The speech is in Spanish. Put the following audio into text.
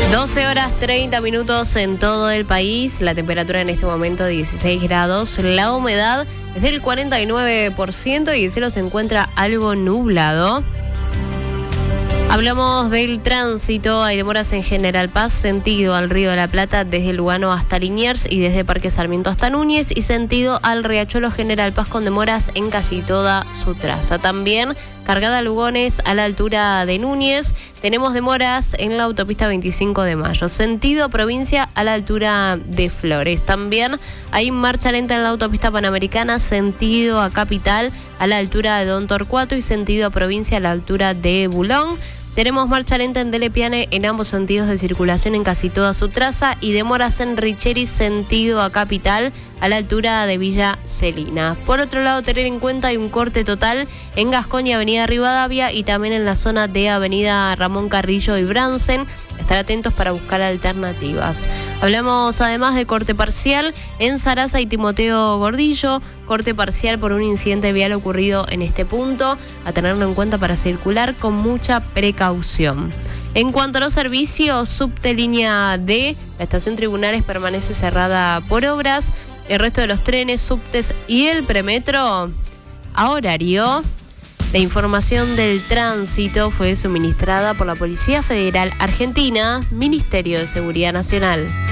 12 horas 30 minutos en todo el país, la temperatura en este momento 16 grados, la humedad es del 49% y el cielo se encuentra algo nublado. Hablamos del tránsito, hay demoras en General Paz, sentido al Río de la Plata desde Lugano hasta Liniers y desde Parque Sarmiento hasta Núñez y sentido al Riachuelo General Paz con demoras en casi toda su traza. También cargada Lugones a la altura de Núñez, tenemos demoras en la autopista 25 de Mayo, sentido provincia a la altura de Flores. También hay marcha lenta en la autopista Panamericana, sentido a Capital a la altura de Don Torcuato y sentido a provincia a la altura de Bulón. Tenemos marcha lenta en Dele Piane en ambos sentidos de circulación en casi toda su traza y demoras en Richeri sentido a Capital a la altura de Villa Celina. Por otro lado, tener en cuenta hay un corte total en Gascón y Avenida Rivadavia y también en la zona de Avenida Ramón Carrillo y Bransen. Estar atentos para buscar alternativas. Hablamos además de corte parcial en Sarasa y Timoteo Gordillo, corte parcial por un incidente vial ocurrido en este punto, a tenerlo en cuenta para circular con mucha precaución. En cuanto a los servicios, subte línea D, la estación Tribunales permanece cerrada por obras, el resto de los trenes, subtes y el premetro a horario. La información del tránsito fue suministrada por la Policía Federal Argentina, Ministerio de Seguridad Nacional.